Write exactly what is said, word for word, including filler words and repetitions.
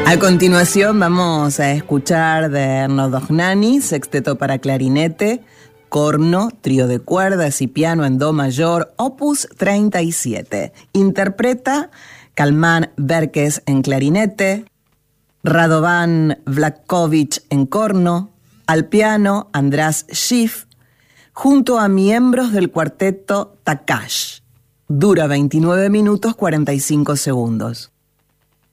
A continuación vamos a escuchar de Erno Dohnányi, sexteto para clarinete, corno, trío de cuerdas y piano en do mayor, opus treinta y siete. Interpreta Kalman Berkes en clarinete, Radovan Vlakovic en corno, al piano András Schiff, junto a miembros del cuarteto Takash. Dura veintinueve minutos cuarenta y cinco segundos.